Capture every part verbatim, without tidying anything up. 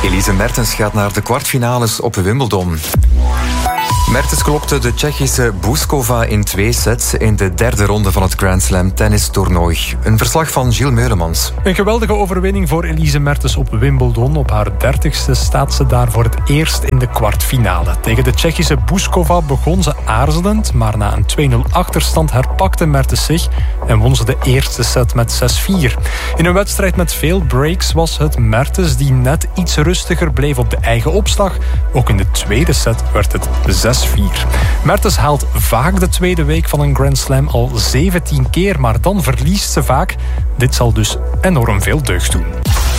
Elise Mertens gaat naar de kwartfinales op Wimbledon. Mertens klopte de Tsjechische Bouzkova in twee sets in de derde ronde van het Grand Slam tennistoernooi. Een verslag van Gilles Meulemans. Een geweldige overwinning voor Elise Mertens op Wimbledon. Op haar dertigste staat ze daar voor het eerst in de kwartfinale. Tegen de Tsjechische Bouzkova begon ze aarzelend, maar na een twee nul achterstand herpakte Mertens zich en won ze de eerste set met zes vier. In een wedstrijd met veel breaks was het Mertens die net iets rustiger bleef op de eigen opslag. Ook in de tweede set werd het zes vier. Mertens haalt vaak de tweede week van een Grand Slam al zeventien keer, maar dan verliest ze vaak. Dit zal dus enorm veel deugd doen.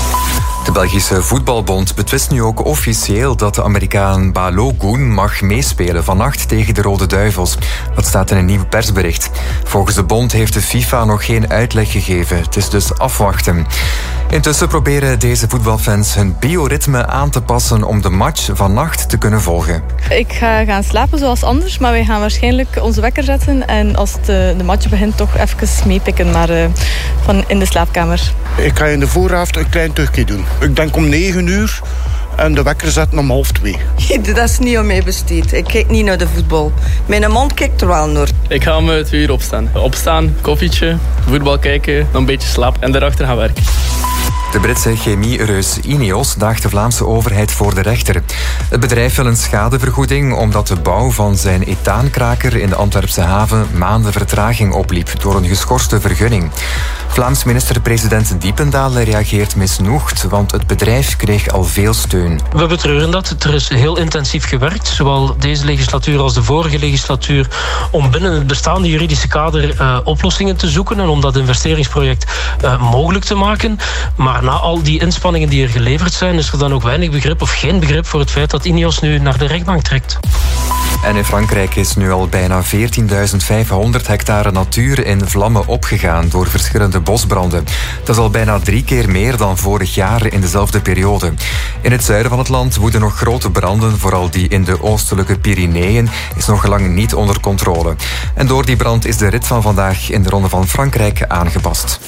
De Belgische Voetbalbond betwist nu ook officieel dat de Amerikaan Balogun mag meespelen vannacht tegen de Rode Duivels. Dat staat in een nieuw persbericht. Volgens de bond heeft de FIFA nog geen uitleg gegeven. Het is dus afwachten. Intussen proberen deze voetbalfans hun bioritme aan te passen om de match vannacht te kunnen volgen. Ik ga gaan slapen zoals anders, maar wij gaan waarschijnlijk onze wekker zetten en als de, de match begint toch even meepikken, maar uh, van in de slaapkamer. Ik ga in de vooravond een klein tukje doen. Ik denk om negen uur en de wekker zetten om half twee. Dat is niet om mij besteed. Ik kijk niet naar de voetbal. Mijn man kijkt er wel naar. Ik ga om twee uur opstaan. Opstaan, koffietje, voetbal kijken, dan een beetje slaap en daarachter gaan werken. De Britse chemiereus Ineos daagt de Vlaamse overheid voor de rechter. Het bedrijf wil een schadevergoeding omdat de bouw van zijn ethaankraker in de Antwerpse haven maanden vertraging opliep door een geschorste vergunning. Vlaams minister-president Diependael reageert misnoegd, want het bedrijf kreeg al veel steun. We betreuren dat. Er is heel intensief gewerkt, zowel deze legislatuur als de vorige legislatuur, om binnen het bestaande juridische kader uh, oplossingen te zoeken en om dat investeringsproject uh, mogelijk te maken. Maar na al die inspanningen die er geleverd zijn, is er dan ook weinig begrip of geen begrip voor het feit dat Ineos nu naar de rechtbank trekt. En in Frankrijk is nu al bijna veertienduizend vijfhonderd hectare natuur in vlammen opgegaan door verschillende bosbranden. Dat is al bijna drie keer meer dan vorig jaar in dezelfde periode. In het zuiden van het land woeden nog grote branden, vooral die in de oostelijke Pyreneeën, is nog lang niet onder controle. En door die brand is de rit van vandaag in de Ronde van Frankrijk aangepast.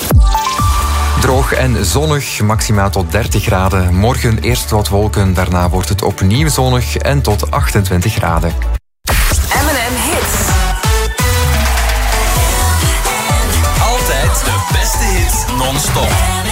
Droog en zonnig, maximaal tot dertig graden. Morgen eerst wat wolken, daarna wordt het opnieuw zonnig en tot achtentwintig graden. M en M Hits. Altijd de beste hits non-stop.